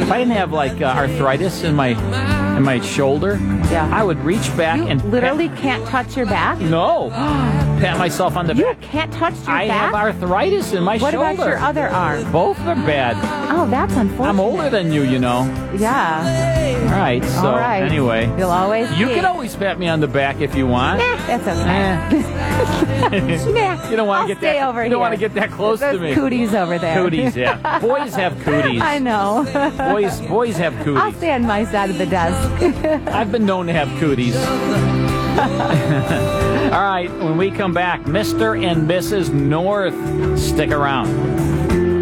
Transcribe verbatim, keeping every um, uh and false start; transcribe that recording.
if I didn't have like uh, arthritis in my in my shoulder, Yeah. I would reach back You and literally pat, can't touch your back? no, pat myself on the You back. can't touch your I back? have arthritis in my What shoulder. about your other arm? Both are bad. Oh, that's unfortunate. I'm older than you, you know. Yeah. All right. So All right. anyway, You'll always you be. can always pat me on the back if you want. Nah, that's okay. Nah, You don't want I'll to get stay that. over you don't here. want to get that close Those to me. cooties over there. Cooties, yeah. Boys have cooties. I know. Boys, boys have I'll cooties. stay on my side of the desk. I've been known to have cooties. All right, when we come back, Mister and Missus North, stick around.